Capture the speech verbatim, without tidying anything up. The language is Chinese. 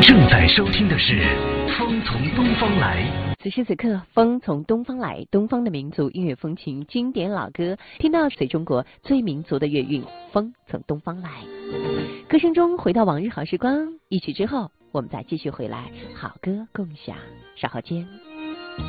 正在收听的是《风从东方来》。 此时此刻，风从东方来，东方的民族音乐风情，经典老歌，听到随中国最民族的乐韵，风从东方来。歌声中回到往日好时光，一曲之后，我们再继续回来，好歌共享。稍后见。